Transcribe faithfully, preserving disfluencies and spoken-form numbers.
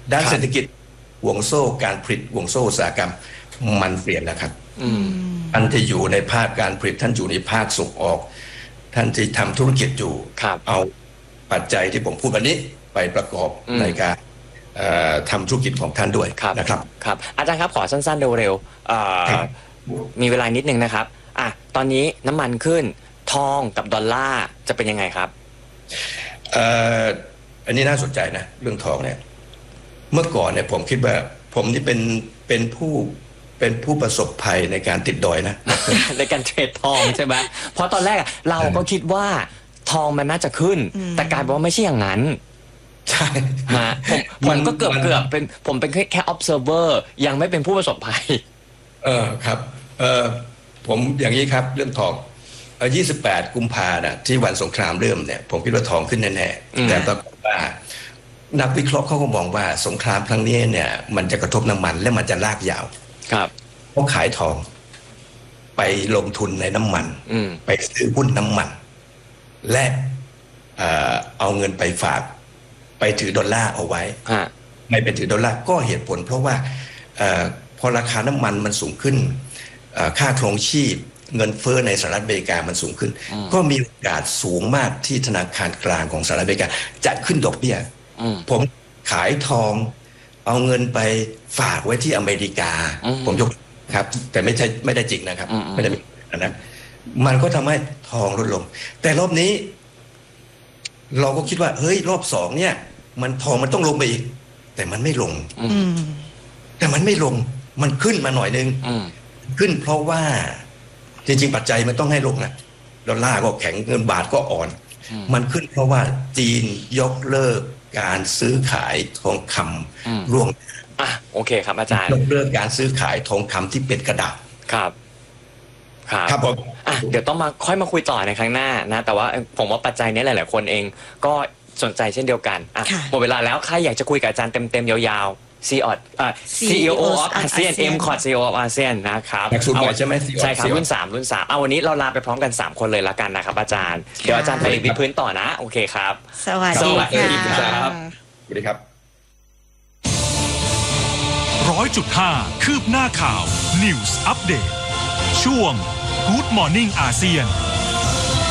ด้านเศรษฐกิจห่วงโซ่การผลิตห่วงโซ่อุตสาหกรรมมันเปลี่ยนแล้วครับท่านที่อยู่ในภาคการผลิตท่านอยู่ในภาคส่งออกท่านที่ทำธุรกิจอยู่เอาปัจจัยที่ผมพูดวันนี้ไปประกอบในการทำธุรกิจของท่านด้วยนะครับครับอาจารย์ครับขอสั้นๆเร็วๆมีเวลานิดนึงนะครับอ่ะตอนนี้น้ำมันขึ้นทองกับดอลลาร์จะเป็นยังไงครับอันนี้น่าสนใจนะเรื่องทองเนี่ยเมื่อก่อนเนี่ยผมคิดว่าผมนี่เป็นเป็นผู้เป็นผู้ประสบภัยในการติดดอยนะในการเทรดทองใช่ไหมเพราะตอนแรกเราก็คิดว่าทองมันน่าจะขึ้นแต่กลายเป็นว่าไม่ใช่อย่างนั้นใช่ฮะผมผมก็เกือบเกือบเป็นผมเป็นแค่ observer ยังไม่เป็นผู้ประสบภัยเออครับเออผมอย่างนี้ครับเรื่องทองเออยี่สิบแปดกุมภานะที่วันสงครามเริ่มเนี่ยผมคิดว่าทองขึ้นแน่ๆแต่ปรากฏว่านักวิเคราะห์เขาก็มองว่าสงครามครั้งนี้เนี่ยมันจะกระทบน้ำมันและมันจะลากยาวครับเขาขายทองไปลงทุนในน้ำมันไปซื้อหุ้นน้ำมันและเอ่อเอาเงินไปฝากไปถือดอลลาร์เอาไว้ไม่เป็นถือดอลลาร์ก็เหตุผลเพราะว่าเอ่อพอราคาน้ำมันมันสูงขึ้นค่าครองชีพเงินเฟ้อในสหรัฐอเมริกามันสูงขึ้นก็มีโอกาสสูงมากที่ธนาคารกลางของสหรัฐอเมริกาจะขึ้นดอกเบี้ยผมขายทองเอาเงินไปฝากไว้ที่อเมริกาผมยกครับแต่ไม่ใช่ไม่ได้จริงนะครับไม่ได้นะมันก็ทำให้ทองลดลงแต่รอบนี้เราก็คิดว่าเฮ้ยรอบสองเนี่ยมันทองมันต้องลงไปอีกแต่มันไม่ลงแต่มันไม่ลงมันขึ้นมาหน่อยนึงขึ้นเพราะว่าจริงๆปัจจัยมันต้องให้ลงนะดอลลาร์ก็แข็งเงินบาทก็อ่อนมันขึ้นเพราะว่าจีนยกเลิกการซื้อขายทองคำร่วงอ่ะโอเคครับอาจารย์ยกเลิกการซื้อขายทองคำที่เป็นกระดาษครับครับครับผมอ่ะเดี๋ยวต้องมาค่อยมาคุยต่อในครั้งหน้านะแต่ว่าผมว่าปัจจัยนี้หลายๆคนเองก็สนใจเช่นเดียวกันอ่ะหมดเวลาแล้วใครอยากจะคุยกับอาจารย์เต็มๆยาวๆ ซี อี โอ อ่า ซี อี โอ of อาเซียน เอ็ม คอร์ด ซี อี โอ of อาเซียนนะครับเอาใช่ไหมใช่ครับรุ่นสามรุ่นสามเอาวันนี้เราลาไปพร้อมกันสามคนเลยละกันนะครับอาจารย์เดี๋ยวอาจารย์ไปวิพื้นต่อนะโอเคครับสวัสดีครับสวัสดีครับร้อยจุดห้าคืบหน้าข่าว News Update ช่วง Good Morning อาเซียน